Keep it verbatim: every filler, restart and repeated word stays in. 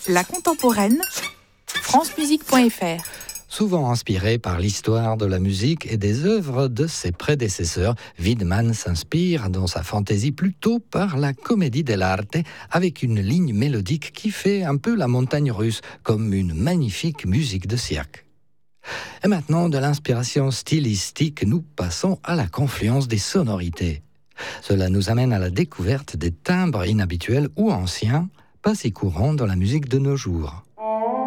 La contemporaine, francemusique point f r. Souvent inspiré par l'histoire de la musique et des œuvres de ses prédécesseurs, Wiedemann s'inspire dans sa fantaisie plutôt par la comédie dell'arte, avec une ligne mélodique qui fait un peu la montagne russe, comme une magnifique musique de cirque. Et maintenant, de l'inspiration stylistique, nous passons à la confluence des sonorités. Cela nous amène à la découverte des timbres inhabituels ou anciens, pas si courants dans la musique de nos jours.